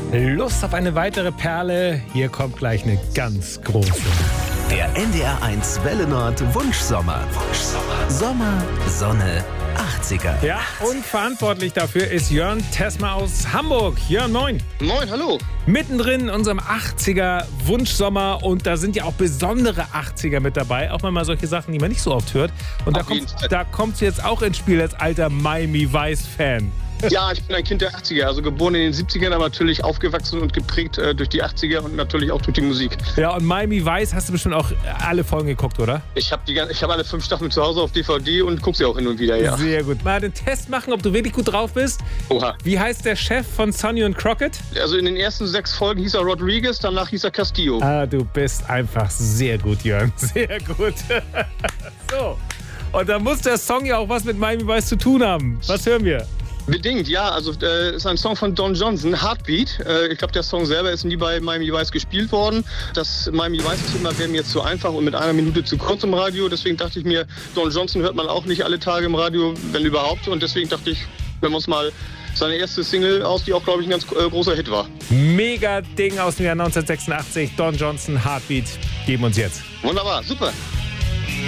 Lust auf eine weitere Perle? Hier kommt gleich eine ganz große. Der NDR1 Welle Nord Wunschsommer. Sommer, Sonne, 80er. Ja, und verantwortlich dafür ist Jörn Tessmer aus Hamburg. Jörn, moin. Moin, hallo. Mittendrin in unserem 80er Wunschsommer und da sind ja auch besondere 80er mit dabei. Auch mal solche Sachen, die man nicht so oft hört. Und da kommst du jetzt auch ins Spiel als alter Miami Vice-Fan. Ja, ich bin ein Kind der 80er, also geboren in den 70ern, aber natürlich aufgewachsen und geprägt durch die 80er und natürlich auch durch die Musik. Ja, und Miami Vice hast du bestimmt auch alle Folgen geguckt, oder? Ich hab alle 5 Staffeln zu Hause auf DVD und guck sie auch hin und wieder, ja. Sehr gut. Mal den Test machen, ob du wirklich gut drauf bist. Oha. Wie heißt der Chef von Sonny und Crockett? Also in den ersten 6 Folgen hieß er Rodriguez, danach hieß er Castillo. Ah, du bist einfach sehr gut, Jörn. Sehr gut. So. Und da muss der Song ja auch was mit Miami Vice zu tun haben. Was hören wir? Bedingt, ja. Also ist ein Song von Don Johnson, Heartbeat. Ich glaube, der Song selber ist nie bei Miami Vice gespielt worden. Das Miami Vice-Thema wäre mir jetzt zu einfach und mit einer Minute zu kurz im Radio. Deswegen dachte ich mir, Don Johnson hört man auch nicht alle Tage im Radio, wenn überhaupt. Und deswegen dachte ich, hören wir uns mal seine erste Single aus, die auch, glaube ich, ein ganz großer Hit war. Mega Ding aus dem Jahr 1986. Don Johnson, Heartbeat. Geben uns jetzt. Wunderbar, super.